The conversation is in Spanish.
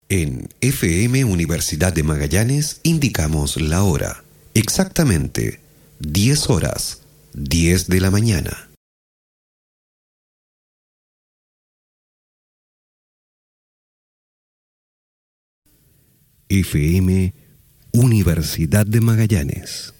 En FM Universidad de Magallanes indicamos la hora. Exactamente 10 horas, 10 de la mañana. FM Universidad de Magallanes.